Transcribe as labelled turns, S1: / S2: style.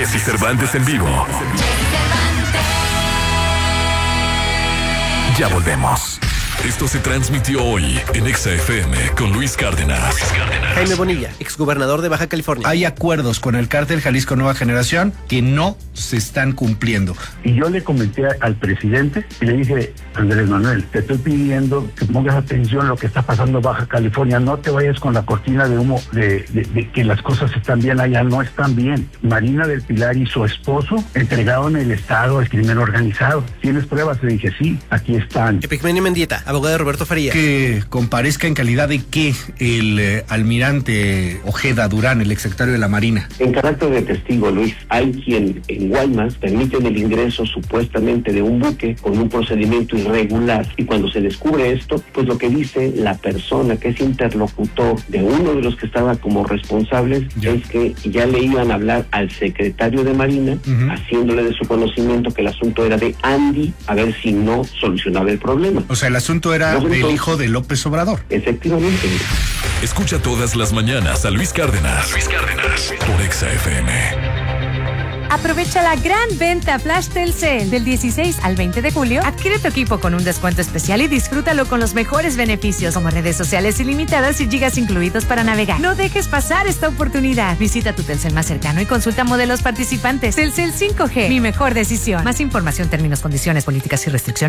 S1: Jesse Cervantes en vivo. Ya volvemos. Esto se transmitió hoy en Exa FM con Luis Cárdenas.
S2: Jaime Bonilla, exgobernador de Baja California.
S3: Hay acuerdos con el Cártel Jalisco Nueva Generación que no se están cumpliendo.
S4: Y yo le comenté al presidente y le dije, Andrés Manuel, te estoy pidiendo que pongas atención a lo que está pasando en Baja California. No te vayas con la cortina de humo de que las cosas están bien allá. No están bien. Marina del Pilar y su esposo entregaron el Estado al crimen organizado. ¿Tienes pruebas? Le dije, sí, aquí están.
S2: Epigmenio Mendieta, abogado de Roberto Farías.
S3: Que comparezca en calidad de qué el almirante Ojeda Durán, el exsecretario de la Marina.
S5: En carácter de testigo, Luis, hay quien en Guaymas permiten el ingreso supuestamente de un buque con un procedimiento irregular, y cuando se descubre esto, pues lo que dice la persona que es interlocutor de uno de los que estaba como responsables es que ya le iban a hablar al secretario de Marina, haciéndole de su conocimiento que el asunto era de Andy, a ver si no solucionaba el problema.
S3: O sea, el asunto era del hijo de López Obrador.
S5: Efectivamente.
S1: Escucha todas las mañanas a Luis Cárdenas. Por Exa FM.
S6: Aprovecha la gran venta Flash Telcel del 16 al 20 de julio. Adquiere tu equipo con un descuento especial y disfrútalo con los mejores beneficios, como redes sociales ilimitadas y gigas incluidos para navegar. No dejes pasar esta oportunidad. Visita tu Telcel más cercano y consulta modelos participantes. Telcel 5G, mi mejor decisión. Más información, términos, condiciones, políticas y restricciones.